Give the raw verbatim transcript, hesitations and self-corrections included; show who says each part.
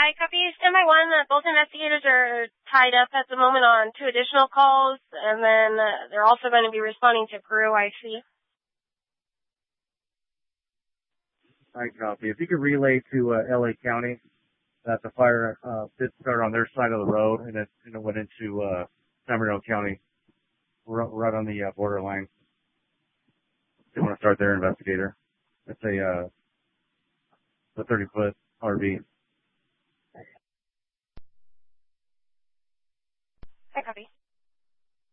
Speaker 1: Hi, copy. Standby one. Uh, both investigators are tied up at the moment on two additional calls, and then uh, they're also going to be responding to Peru, I see.
Speaker 2: I copy. If you could relay to uh, L A County that the fire uh, did start on their side of the road, and it, and it went into uh, San Bernardino County, right, right on the uh, borderline. They want to start their investigator. It's a uh, the thirty-foot R V.
Speaker 1: Hi, copy.